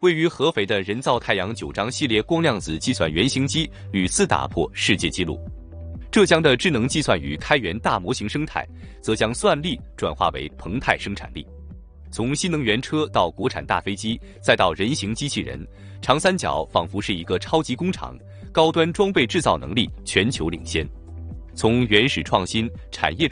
位于合肥的人造太阳9章系列光量子计算原型机屡次打破世界纪录。浙江的智能计算与开源大模型生态，则将算力转化为澎湃生产力。从新能源车到国产大飞机，再到人形机器人，长三角仿佛是一个超级工厂，高端装备制造能力全球领先。从原始创新、产业